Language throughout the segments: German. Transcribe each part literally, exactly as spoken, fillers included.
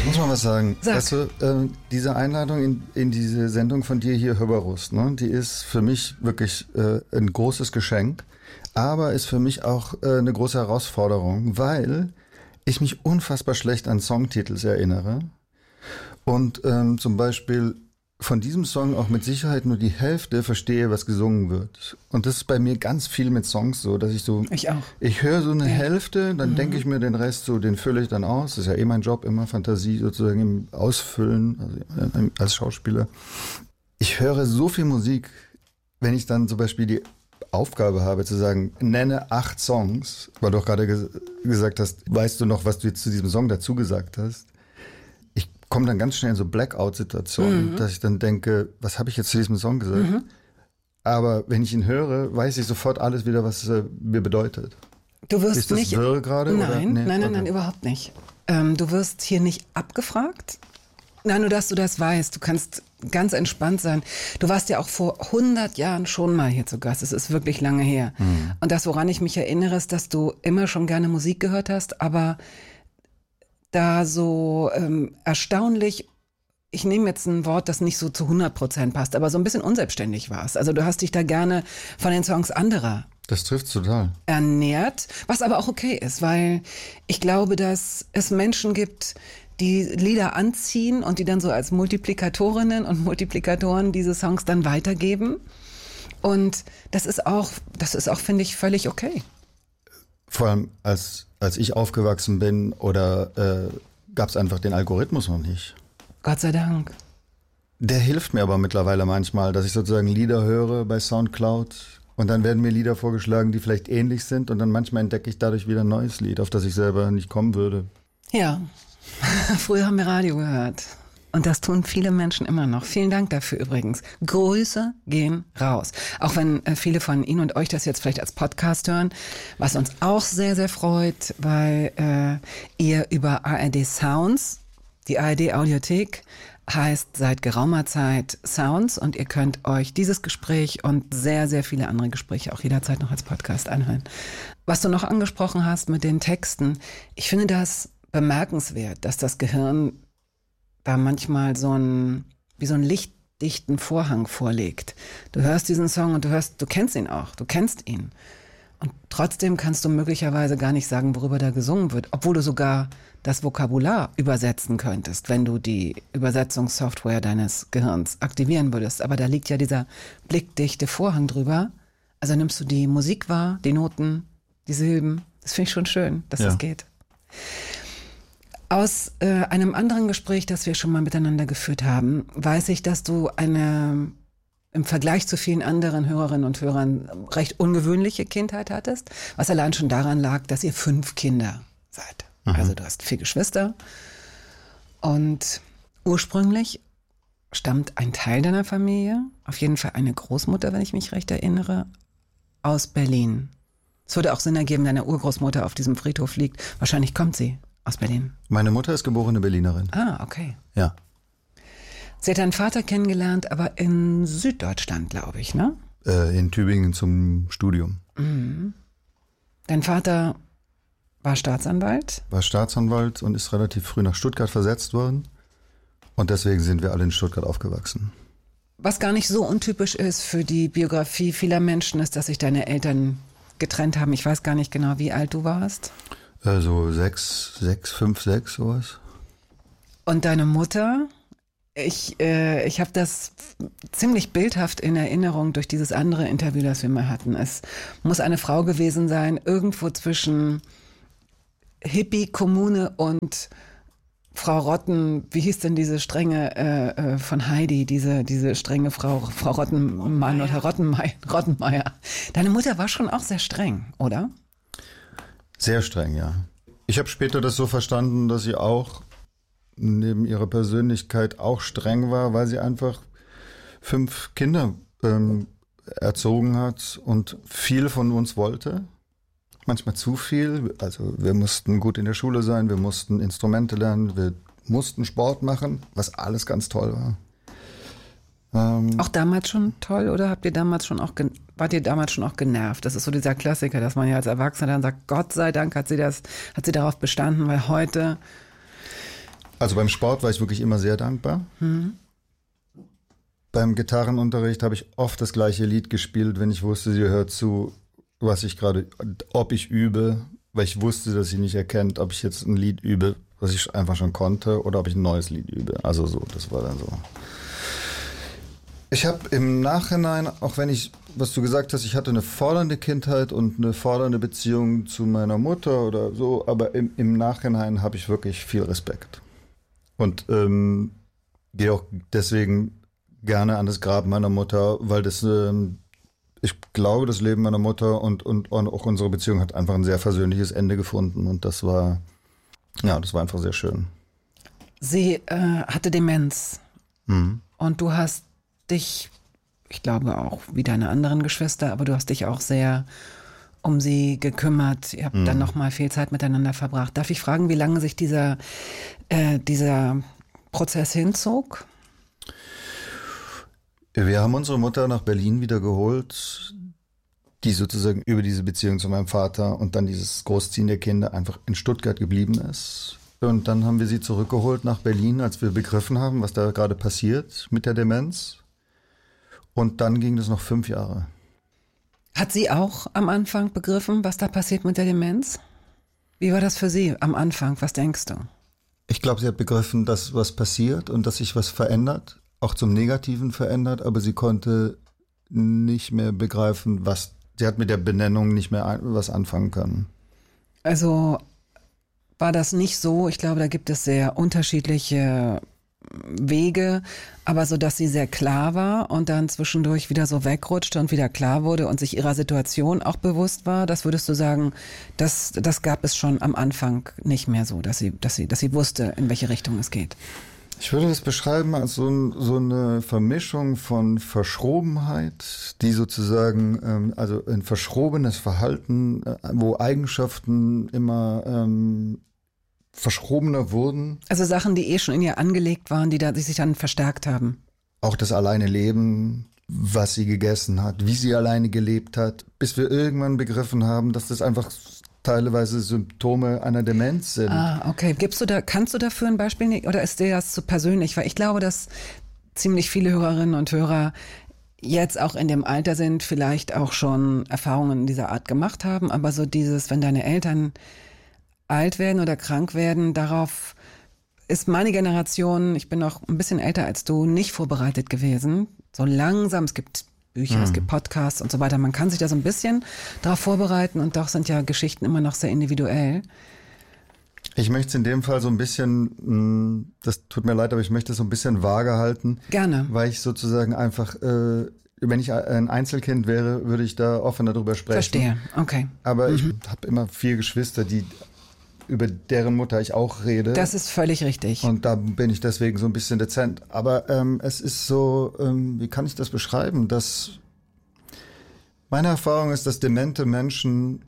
Ich muss mal was sagen. Sag. Weißt du, äh, diese Einladung in, in diese Sendung von dir hier, Hörbarust, ne, die ist für mich wirklich äh, ein großes Geschenk, aber ist für mich auch äh, eine große Herausforderung, weil ich mich unfassbar schlecht an Songtitels erinnere und ähm, zum Beispiel von diesem Song auch mit Sicherheit nur die Hälfte verstehe, was gesungen wird. Und das ist bei mir ganz viel mit Songs so, dass ich so... Ich auch. Ich höre so eine Ja. Hälfte, dann Mhm. denke ich mir den Rest so, den fülle ich dann aus. Das ist ja eh mein Job, immer Fantasie sozusagen im Ausfüllen, also äh, als Schauspieler. Ich höre so viel Musik, wenn ich dann zum Beispiel die Aufgabe habe zu sagen, nenne acht Songs, weil du auch gerade ges- gesagt hast, weißt du noch, was du jetzt zu diesem Song dazu gesagt hast? Komme dann ganz schnell in so Blackout-Situationen, mhm. dass ich dann denke, was habe ich jetzt zu diesem Song gesagt? Mhm. Aber wenn ich ihn höre, weiß ich sofort alles wieder, was er mir bedeutet. Du wirst Ist das nicht, wirr gerade? Nein, oder? Nee, nein, nein, okay. nein, überhaupt nicht. Ähm, du wirst hier nicht abgefragt. Nein, nur dass du das weißt. Du kannst ganz entspannt sein. Du warst ja auch vor hundert Jahren schon mal hier zu Gast. Es ist wirklich lange her. Mhm. Und das, woran ich mich erinnere, ist, dass du immer schon gerne Musik gehört hast, aber da so ähm, erstaunlich, ich nehme jetzt ein Wort, das nicht so zu hundert Prozent passt, aber so ein bisschen unselbstständig warst. Also du hast dich da gerne von den Songs anderer Das trifft total. ernährt, was aber auch okay ist, weil ich glaube, dass es Menschen gibt, die Lieder anziehen und die dann so als Multiplikatorinnen und Multiplikatoren diese Songs dann weitergeben. Und das ist auch, das ist auch, finde ich, völlig okay. Vor allem als, als ich aufgewachsen bin, oder äh, gab es einfach den Algorithmus noch nicht. Gott sei Dank. Der hilft mir aber mittlerweile manchmal, dass ich sozusagen Lieder höre bei Soundcloud und dann werden mir Lieder vorgeschlagen, die vielleicht ähnlich sind und dann manchmal entdecke ich dadurch wieder ein neues Lied, auf das ich selber nicht kommen würde. Ja, früher haben wir Radio gehört. Und das tun viele Menschen immer noch. Vielen Dank dafür übrigens. Grüße gehen raus. Auch wenn äh, viele von Ihnen und euch das jetzt vielleicht als Podcast hören, was uns auch sehr, sehr freut, weil äh, ihr über A R D Sounds, die A R D Audiothek, heißt seit geraumer Zeit Sounds und ihr könnt euch dieses Gespräch und sehr, sehr viele andere Gespräche auch jederzeit noch als Podcast anhören. Was du noch angesprochen hast mit den Texten, ich finde das bemerkenswert, dass das Gehirn da manchmal so ein, wie so einen lichtdichten Vorhang vorlegt. Du hörst diesen Song und du hörst, du kennst ihn auch, du kennst ihn. Und trotzdem kannst du möglicherweise gar nicht sagen, worüber da gesungen wird, obwohl du sogar das Vokabular übersetzen könntest, wenn du die Übersetzungssoftware deines Gehirns aktivieren würdest. Aber da liegt ja dieser blickdichte Vorhang drüber. Also nimmst du die Musik wahr, die Noten, die Silben. Das finde ich schon schön, dass Ja. das geht. Aus äh, einem anderen Gespräch, das wir schon mal miteinander geführt haben, weiß ich, dass du eine im Vergleich zu vielen anderen Hörerinnen und Hörern recht ungewöhnliche Kindheit hattest, was allein schon daran lag, dass ihr fünf Kinder seid. Mhm. Also du hast vier Geschwister und ursprünglich stammt ein Teil deiner Familie, auf jeden Fall eine Großmutter, wenn ich mich recht erinnere, aus Berlin. Es würde auch Sinn ergeben, deine Urgroßmutter auf diesem Friedhof liegt. Wahrscheinlich kommt sie aus Berlin. Meine Mutter ist geborene Berlinerin. Ah, okay. Ja. Sie hat deinen Vater kennengelernt, aber in Süddeutschland, glaube ich, ne? Äh, in Tübingen zum Studium. Mhm. Dein Vater war Staatsanwalt? War Staatsanwalt und ist relativ früh nach Stuttgart versetzt worden. Und deswegen sind wir alle in Stuttgart aufgewachsen. Was gar nicht so untypisch ist für die Biografie vieler Menschen, ist, dass sich deine Eltern getrennt haben. Ich weiß gar nicht genau, wie alt du warst. Also sechs, sechs, fünf, sechs, sowas. Und deine Mutter, ich, äh, ich habe das ziemlich bildhaft in Erinnerung durch dieses andere Interview, das wir mal hatten. Es muss eine Frau gewesen sein, irgendwo zwischen Hippie-Kommune und Frau Rotten, wie hieß denn diese strenge äh, von Heidi, diese, diese strenge Frau, Frau Rottenmann oder Rottenmeier, Rottenmeier. Deine Mutter war schon auch sehr streng, oder? Sehr streng, ja. Ich habe später das so verstanden, dass sie auch neben ihrer Persönlichkeit auch streng war, weil sie einfach fünf Kinder ähm, erzogen hat und viel von uns wollte. Manchmal zu viel. Also wir mussten gut in der Schule sein, wir mussten Instrumente lernen, wir mussten Sport machen, was alles ganz toll war. Ähm, auch damals schon toll oder habt ihr damals schon auch gen- wart ihr damals schon auch genervt? Das ist so dieser Klassiker, dass man ja als Erwachsener dann sagt, Gott sei Dank hat sie das, hat sie darauf bestanden, weil heute Also beim Sport war ich wirklich immer sehr dankbar. Mhm. Beim Gitarrenunterricht habe ich oft das gleiche Lied gespielt, wenn ich wusste, sie hört zu, was ich gerade, ob ich übe, weil ich wusste, dass sie nicht erkennt, ob ich jetzt ein Lied übe, was ich einfach schon konnte, oder ob ich ein neues Lied übe. Also so, das war dann so. Ich habe im Nachhinein, auch wenn ich, was du gesagt hast, ich hatte eine fordernde Kindheit und eine fordernde Beziehung zu meiner Mutter oder so, aber im, im Nachhinein habe ich wirklich viel Respekt. Und ähm, gehe auch deswegen gerne an das Grab meiner Mutter, weil das, ähm, ich glaube, das Leben meiner Mutter und, und, und auch unsere Beziehung hat einfach ein sehr versöhnliches Ende gefunden und das war, ja, das war einfach sehr schön. Sie äh, hatte Demenz Mhm. und du hast dich, ich glaube auch wie deine anderen Geschwister, aber du hast dich auch sehr um sie gekümmert. Ihr habt mhm. dann nochmal viel Zeit miteinander verbracht. Darf ich fragen, wie lange sich dieser, äh, dieser Prozess hinzog? Wir haben unsere Mutter nach Berlin wieder geholt, die sozusagen über diese Beziehung zu meinem Vater und dann dieses Großziehen der Kinder einfach in Stuttgart geblieben ist. Und dann haben wir sie zurückgeholt nach Berlin, als wir begriffen haben, was da gerade passiert mit der Demenz. Und dann ging das noch fünf Jahre. Hat sie auch am Anfang begriffen, was da passiert mit der Demenz? Wie war das für sie am Anfang? Was denkst du? Ich glaube, sie hat begriffen, dass was passiert und dass sich was verändert, auch zum Negativen verändert, aber sie konnte nicht mehr begreifen, was, sie hat mit der Benennung nicht mehr ein, was anfangen können. Also war das nicht so, ich glaube, da gibt es sehr unterschiedliche Wege, aber so, dass sie sehr klar war und dann zwischendurch wieder so wegrutschte und wieder klar wurde und sich ihrer Situation auch bewusst war, das würdest du sagen, das, das gab es schon am Anfang nicht mehr so, dass sie, dass sie, dass sie wusste, in welche Richtung es geht. Ich würde das beschreiben als so, ein, so eine Vermischung von Verschrobenheit, die sozusagen, ähm, also ein verschrobenes Verhalten, äh, wo Eigenschaften immer ähm, verschrobener wurden. Also Sachen, die eh schon in ihr angelegt waren, die, da, die sich dann verstärkt haben. Auch das alleine Leben, was sie gegessen hat, wie sie alleine gelebt hat, bis wir irgendwann begriffen haben, dass das einfach teilweise Symptome einer Demenz sind. Ah, okay. Gibst du da, kannst du dafür ein Beispiel nehmen oder ist dir das zu persönlich? Weil ich glaube, dass ziemlich viele Hörerinnen und Hörer jetzt auch in dem Alter sind, vielleicht auch schon Erfahrungen dieser Art gemacht haben, aber so dieses, wenn deine Eltern alt werden oder krank werden, darauf ist meine Generation, ich bin noch ein bisschen älter als du, nicht vorbereitet gewesen. So langsam, es gibt Bücher, mhm. es gibt Podcasts und so weiter. Man kann sich da so ein bisschen darauf vorbereiten und doch sind ja Geschichten immer noch sehr individuell. Ich möchte es in dem Fall so ein bisschen, das tut mir leid, aber ich möchte es so ein bisschen vage halten. Gerne. Weil ich sozusagen einfach, äh, wenn ich ein Einzelkind wäre, würde ich da offener drüber sprechen. Verstehe, okay. Aber mhm. ich habe immer vier Geschwister, die über deren Mutter ich auch rede. Das ist völlig richtig. Und da bin ich deswegen so ein bisschen dezent. Aber ähm, es ist so, ähm, wie kann ich das beschreiben? Dass meine Erfahrung ist, dass demente Menschen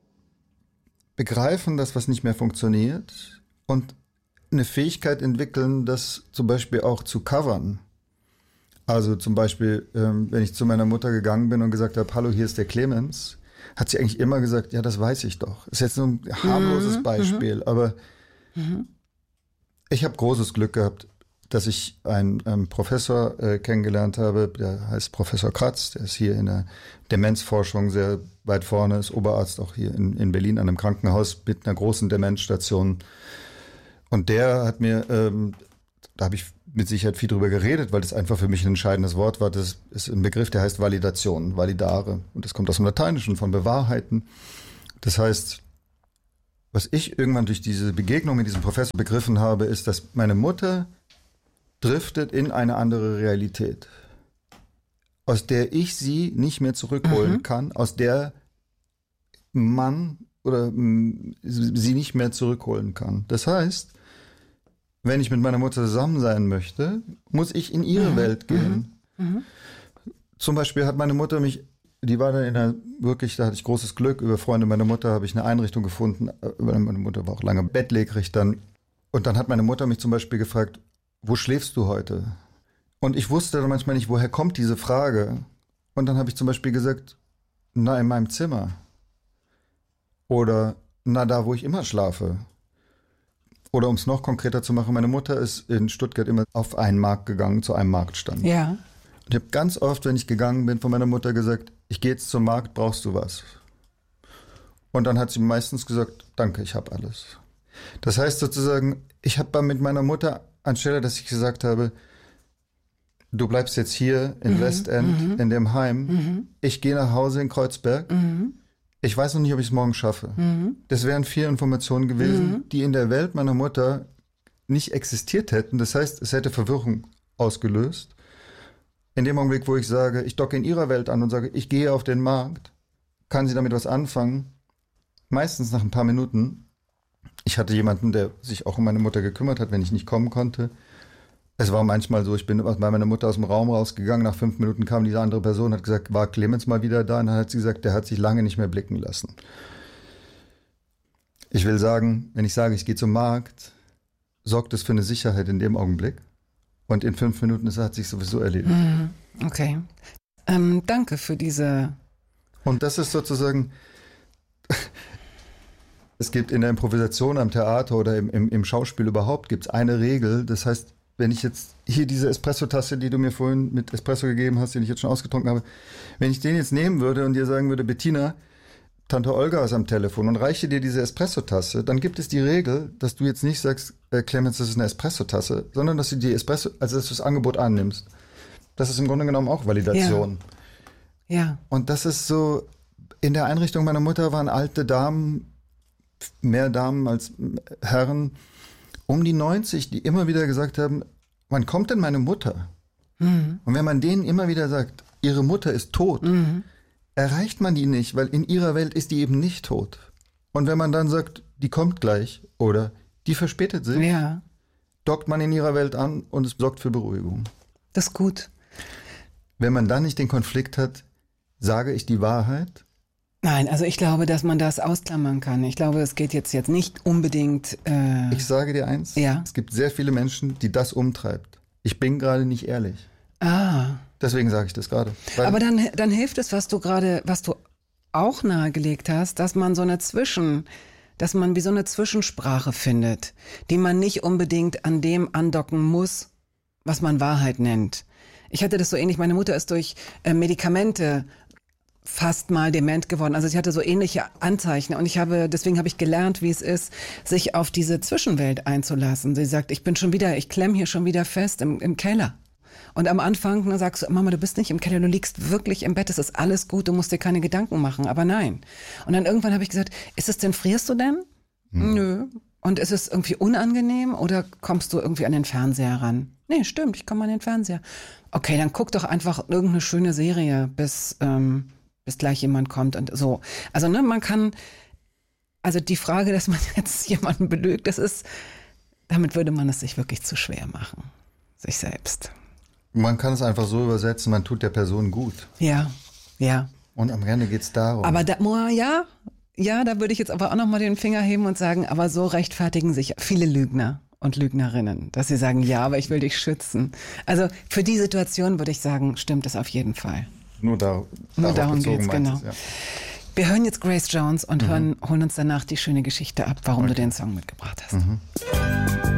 begreifen, dass was nicht mehr funktioniert und eine Fähigkeit entwickeln, das zum Beispiel auch zu covern. Also zum Beispiel, ähm, wenn ich zu meiner Mutter gegangen bin und gesagt habe, hallo, hier ist der Clemens, hat sie eigentlich immer gesagt, ja, das weiß ich doch. Ist jetzt nur ein harmloses mhm, Beispiel, mhm. aber mhm. ich habe großes Glück gehabt, dass ich einen ähm, Professor äh, kennengelernt habe, der heißt Professor Kratz, der ist hier in der Demenzforschung sehr weit vorne, ist Oberarzt auch hier in, in Berlin an einem Krankenhaus mit einer großen Demenzstation. Und der hat mir, ähm, da habe ich mit Sicherheit viel drüber geredet, weil das einfach für mich ein entscheidendes Wort war. Das ist ein Begriff, der heißt Validation, validare. Und das kommt aus dem Lateinischen, von bewahrheiten. Das heißt, was ich irgendwann durch diese Begegnung mit diesem Professor begriffen habe, ist, dass meine Mutter driftet in eine andere Realität, aus der ich sie nicht mehr zurückholen mhm. kann, aus der man oder m, sie nicht mehr zurückholen kann. Das heißt, wenn ich mit meiner Mutter zusammen sein möchte, muss ich in ihre mhm. Welt gehen. Mhm. Mhm. Zum Beispiel hat meine Mutter mich, die war dann in einer, wirklich, da hatte ich großes Glück, über Freunde meiner Mutter habe ich eine Einrichtung gefunden, meine Mutter war auch lange bettlägerig dann. Und dann hat meine Mutter mich zum Beispiel gefragt, wo schläfst du heute? Und ich wusste dann manchmal nicht, woher kommt diese Frage. Und dann habe ich zum Beispiel gesagt, na, in meinem Zimmer. Oder, na, da, wo ich immer schlafe. Oder um es noch konkreter zu machen, meine Mutter ist in Stuttgart immer auf einen Markt gegangen, zu einem Marktstand. Ja. Und ich habe ganz oft, wenn ich gegangen bin, von meiner Mutter gesagt, ich gehe jetzt zum Markt, brauchst du was? Und dann hat sie meistens gesagt, danke, ich habe alles. Das heißt sozusagen, ich habe mit meiner Mutter, anstelle, dass ich gesagt habe, du bleibst jetzt hier in mhm, Westend, mhm. in dem Heim, mhm. ich gehe nach Hause in Kreuzberg, mhm. ich weiß noch nicht, ob ich es morgen schaffe. Mhm. Das wären vier Informationen gewesen, mhm. die in der Welt meiner Mutter nicht existiert hätten. Das heißt, es hätte Verwirrung ausgelöst. In dem Augenblick, wo ich sage, ich docke in ihrer Welt an und sage, ich gehe auf den Markt, kann sie damit was anfangen? Meistens nach ein paar Minuten. Ich hatte jemanden, der sich auch um meine Mutter gekümmert hat, wenn ich nicht kommen konnte. Es war manchmal so, ich bin bei meiner Mutter aus dem Raum rausgegangen, nach fünf Minuten kam diese andere Person, hat gesagt, war Clemens mal wieder da? Und dann hat sie gesagt, der hat sich lange nicht mehr blicken lassen. Ich will sagen, wenn ich sage, ich gehe zum Markt, sorgt es für eine Sicherheit in dem Augenblick. Und in fünf Minuten ist, hat sich sowieso erledigt. Okay. Ähm, danke für diese... Und das ist sozusagen... Es gibt in der Improvisation am Theater oder im, im, im Schauspiel überhaupt gibt es eine Regel. Das heißt, wenn ich jetzt hier diese Espresso-Tasse, die du mir vorhin mit Espresso gegeben hast, den ich jetzt schon ausgetrunken habe, wenn ich den jetzt nehmen würde und dir sagen würde, Bettina, Tante Olga ist am Telefon und reiche dir diese Espresso-Tasse, dann gibt es die Regel, dass du jetzt nicht sagst, äh, Clemens, das ist eine Espresso-Tasse, sondern dass du die Espresso, also dass du das Angebot annimmst. Das ist im Grunde genommen auch Validation. Ja. Ja. Und das ist so, in der Einrichtung meiner Mutter waren alte Damen, mehr Damen als Herren, um die neunzig, die immer wieder gesagt haben, wann kommt denn meine Mutter? Mhm. Und wenn man denen immer wieder sagt, ihre Mutter ist tot, mhm. erreicht man die nicht, weil in ihrer Welt ist die eben nicht tot. Und wenn man dann sagt, die kommt gleich oder die verspätet sich, ja. dockt man in ihrer Welt an und es sorgt für Beruhigung. Das ist gut. Wenn man dann nicht den Konflikt hat, sage ich die Wahrheit? Nein, also ich glaube, dass man das ausklammern kann. Ich glaube, es geht jetzt, jetzt nicht unbedingt... Äh ich sage dir eins, ja? Es gibt sehr viele Menschen, die das umtreibt. Ich bin gerade nicht ehrlich. Ah. Deswegen sage ich das gerade. Aber dann, dann hilft es, was du gerade, was du auch nahegelegt hast, dass man so eine Zwischen, dass man wie so eine Zwischensprache findet, die man nicht unbedingt an dem andocken muss, was man Wahrheit nennt. Ich hatte das so ähnlich, meine Mutter ist durch äh, Medikamente fast mal dement geworden. Also sie hatte so ähnliche Anzeichen und ich habe, deswegen habe ich gelernt, wie es ist, sich auf diese Zwischenwelt einzulassen. Sie sagt, ich bin schon wieder, ich klemm hier schon wieder fest im, im Keller. Und am Anfang ne, sagst du, Mama, du bist nicht im Keller, du liegst wirklich im Bett, es ist alles gut, du musst dir keine Gedanken machen, aber nein. Und dann irgendwann habe ich gesagt, ist es denn, frierst du denn? Hm. Nö. Und ist es irgendwie unangenehm oder kommst du irgendwie an den Fernseher ran? Nee, stimmt, ich komme an den Fernseher. Okay, dann guck doch einfach irgendeine schöne Serie, bis, ähm, bis gleich jemand kommt und so. Also ne, man kann, also die Frage, dass man jetzt jemanden belügt, das ist, damit würde man es sich wirklich zu schwer machen, sich selbst. Man kann es einfach so übersetzen, man tut der Person gut. Ja, ja. Und am Ende geht es darum. Aber da, ja, ja, da würde ich jetzt aber auch nochmal den Finger heben und sagen, aber so rechtfertigen sich viele Lügner und Lügnerinnen, dass sie sagen, ja, aber ich will dich schützen. Also für die Situation würde ich sagen, stimmt es auf jeden Fall. Nur, da, Nur darum geht es, genau. Es, ja. Wir hören jetzt Grace Jones und mhm. hören, holen uns danach die schöne Geschichte ab, warum okay. du den Song mitgebracht hast. Mhm.